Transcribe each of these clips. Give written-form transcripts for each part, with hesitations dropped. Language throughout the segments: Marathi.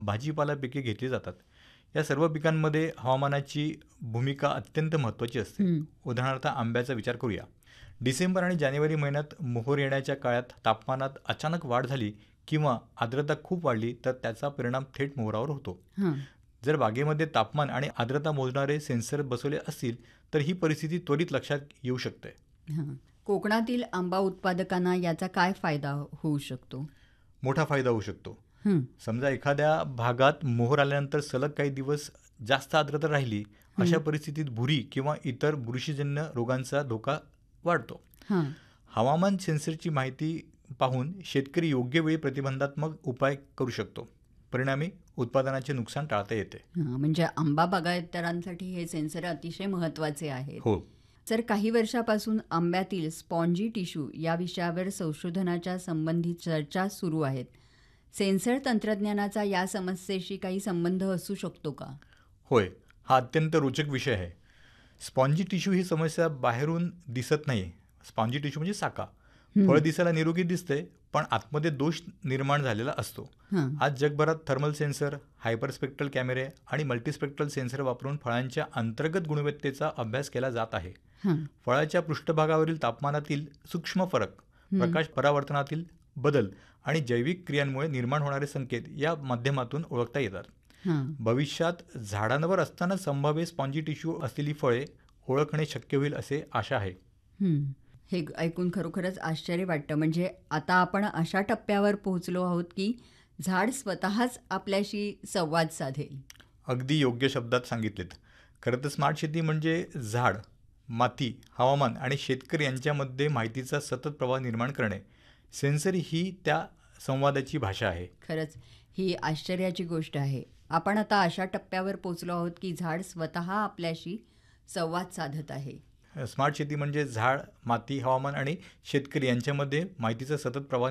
भाजीपाला पिके घेतली जातात. या सर्व पिकांमध्ये हवामानाची भूमिका अत्यंत महत्त्वाची असते. हं. उदाहरणार्थ आंब्याचा विचार करूया. डिसेंबर आणि जानेवारी महिन्यात मोहोर येण्याच्या काळात तापमानात अचानक वाढ झाली किंवा आर्द्रता खूप वाढली तर त्याचा परिणाम थेट मोहरावर होतो. हां. जर बागेमध्ये तापमान आणि आर्द्रता मोजणारे सेन्सर बसवले असतील तर ही परिस्थिती त्वरित लक्षात येऊ शकते. हां. कोकणातील आंबा उत्पादकांना याचा काय फायदा होऊ शकतो? मोठा फायदा होऊ शकतो. हं. समजा एखाद्या भागात मोहोर आल्यानंतर सलग काही दिवस जास्त आर्द्रता राहिली, अशा परिस्थितीत भुरी किंवा इतर बुरशीजन्य रोगांचा धोका वाढतो. हां. हवामान सेन्सरची माहिती पाहून शेतकरी योग्य वेळी प्रतिबंधात्मक उपाय करू शकतो. परिणामी उत्पादनाचे नुकसान टाळता येते. हां. म्हणजे आंबा बागायतदारांसाठी हे सेन्सर अतिशय महत्त्वाचे आहेत. हो. सर, काही वर्षापासून आंब्यातील स्पॉन्जी टिश्यू या विषयावर संशोधनाच्या संबंधित चर्चा सुरू आहेत. सेन्सर तंत्रज्ञानाचा या समस्येशी काही संबंध असू शकतो का? होय, हा अत्यंत रोचक विषय आहे. स्पॉन्जी टिश्यू ही समस्या बाहेरून दिसत नाही. स्पॉन्जी टिश्यू म्हणजे साका. फळ दिसायला निरोगी दिसते, पण आतमध्ये दोष निर्माण झालेला असतो. हां. आज जगभरात थर्मल सेन्सर, हायपरस्पेक्ट्रल कॅमेरे आणि मल्टीस्पेक्ट्रल सेन्सर वापरून फळांच्या अंतर्गत गुणवत्तेचा अभ्यास केला जात आहे. हां. फळाच्या पृष्ठभागावरील तापमानातील सूक्ष्म फरक, प्रकाश परावर्तनातील बदल आणि जैविक क्रियांमुळे निर्माण होणारे संकेत या माध्यमातून ओळखता येतात. हां. भविष्यात झाडांवर असताना संभाव्य स्पॉन्जी टिश्यू असलेली फळे ओळखणे शक्य होईल असे आशा आहे. हं. हे ऐकून खरोखरच आश्चर्य वाटतं. म्हणजे आता आपण अशा टप्प्यावर पोहोचलो आहोत की झाड स्वतःच आपल्याशी संवाद साधेल. अगदी योग्य शब्दात सांगितलेत. खरं तर स्मार्ट शेती म्हणजे झाड, माती, हवामान आणि शेतकरी यांच्यामध्ये माहितीचा सतत प्रवाह निर्माण करणे. सेन्सर ही त्या संवादाची भाषा आहे. खरंच ही आश्चर्याची गोष्ट आहे. आपण आता अशा टप्प्यावर पोहोचलो आहोत की झाड स्वतः आपल्याशी संवाद साधत आहे. स्मार्ट शेती म्हणजे झाड, माती, हवामान आणि शेतकरी यांच्यामध्ये माहितीचा सतत प्रवाह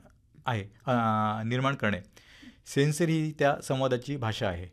निर्माण करणे. सेन्सर ही त्या संवादाची भाषा आहे.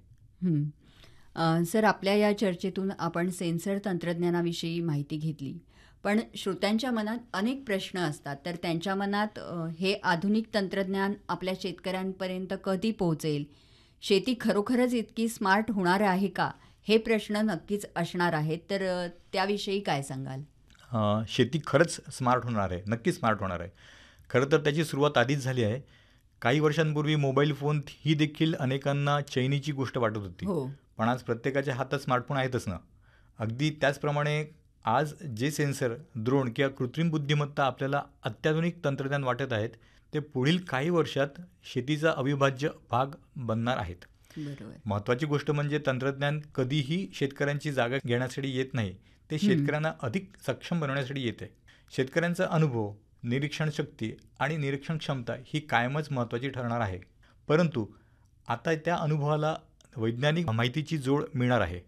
सर, आपल्या या चर्चेतून आपण सेन्सर तंत्रज्ञानाविषयी माहिती घेतली. पण श्रोत्यांच्या मनात अनेक प्रश्न असतात. तर त्यांच्या मनात हे आधुनिक तंत्रज्ञान आपल्या शेतकऱ्यांपर्यंत कधी पोहोचेल? शेती खरोखरच इतकी स्मार्ट होणार आहे का? हे प्रश्न नक्कीच असणार आहेत. तर त्याविषयी काय सांगाल? शेती खरंच स्मार्ट होणार आहे, नक्कीच स्मार्ट होणार आहे. खरं तर त्याची सुरुवात आधीच झाली आहे. काही वर्षांपूर्वी मोबाईल फोन ही देखील अनेकांना चैनीची गोष्ट वाटत होती. हो. पण आज प्रत्येकाच्या हातात स्मार्टफोन आहेतच ना. अगदी त्याचप्रमाणे आज जे सेन्सर, ड्रोन किंवा कृत्रिम बुद्धिमत्ता आपल्याला अत्याधुनिक तंत्रज्ञान वाटत आहेत, ते पुढील काही वर्षात शेतीचा अविभाज्य भाग बनणार आहेत. बरोबर. महत्त्वाची गोष्ट म्हणजे तंत्रज्ञान कधीही शेतकऱ्यांची जागा घेण्यासाठी येत नाही. ते शेतकऱ्यांना अधिक सक्षम बनवण्यासाठी येते. शेतकऱ्यांचा अनुभव, निरीक्षण शक्ती आणि निरीक्षण क्षमता ही कायमच महत्त्वाची ठरणार आहे. परंतु आता त्या अनुभवाला वैज्ञानिक माहितीची जोड मिळणार आहे.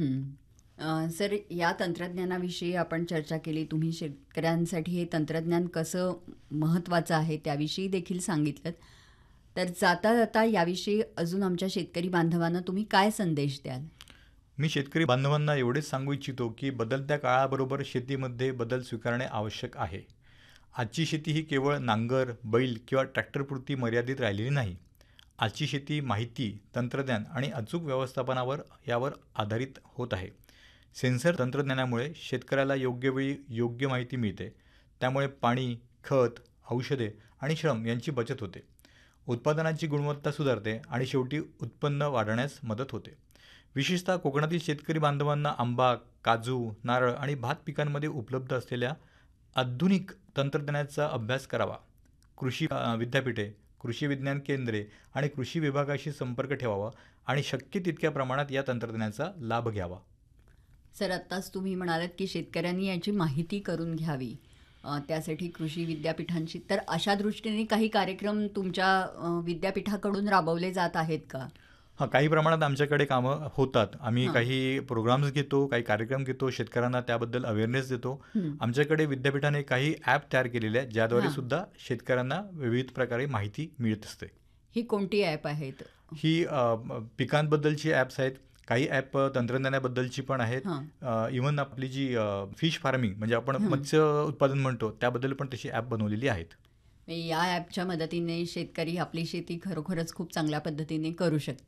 सर, या तंत्रज्ञानाविषयी आपण चर्चा केली. तुम्ही शेतकऱ्यांसाठी हे तंत्रज्ञान कसं महत्त्वाचं आहे त्याविषयी देखील सांगितलं. तर जाता जाता याविषयी अजून आमच्या शेतकरी बांधवांना तुम्ही काय संदेश द्याल? मी शेतकरी बांधवांना एवढेच सांगू इच्छितो की बदलत्या काळाबरोबर शेतीमध्ये बदल स्वीकारणे आवश्यक आहे. आजची शेती ही केवळ नांगर, बैल किंवा ट्रॅक्टरपुरती मर्यादित राहिलेली नाही. आजची शेती माहिती, तंत्रज्ञान आणि अचूक व्यवस्थापनावर यावर आधारित होत आहे. सेन्सर तंत्रज्ञानामुळे शेतकऱ्याला योग्य वेळी योग्य माहिती मिळते. त्यामुळे पाणी, खत, औषधे आणि श्रम यांची बचत होते. उत्पादनाची गुणवत्ता सुधारते आणि शेवटी उत्पन्न वाढवण्यास मदत होते. विशेषतः कोकणातील शेतकरी बांधवांना आंबा, काजू, नारळ आणि भात पिकांमध्ये उपलब्ध असलेल्या आधुनिक तंत्रज्ञानाचा अभ्यास करावा. कृषी विद्यापीठे, कृषी विज्ञान केंद्रे आणि कृषी विभागाशी संपर्क ठेवावा आणि शक्य तितक्या प्रमाणात या तंत्रज्ञानाचा लाभ घ्यावा. सर, आत्ताच तुम्ही म्हणालात की शेतकऱ्यांनी याची माहिती करून घ्यावी. त्यासाठी कृषी विद्यापीठांशी, तर अशा दृष्टीने काही कार्यक्रम तुमच्या विद्यापीठाकडून राबवले जात आहेत का? हां, काही प्रमाणात आमच्याकडे कामं होतात. आम्ही काही प्रोग्राम्स घेतो, काही कार्यक्रम घेतो, शेतकऱ्यांना त्याबद्दल अवेअरनेस देतो. आमच्याकडे विद्यापीठाने काही ॲप तयार केलेले आहेत, ज्याद्वारे सुद्धा शेतकऱ्यांना विविध प्रकारे माहिती मिळत असते. ही कोणती ॲप आहेत? ही पिकांबद्दलची ॲप्स आहेत. काही ॲप तंत्रज्ञानाबद्दलची पण आहेत. इव्हन आपली जी फिश फार्मिंग म्हणजे आपण मत्स्य उत्पादन म्हणतो त्याबद्दल पण तशी ॲप बनवलेली आहेत. या ॲपच्या मदतीने शेतकरी आपली शेती खरोखरच खूप चांगल्या पद्धतीने करू शकतो.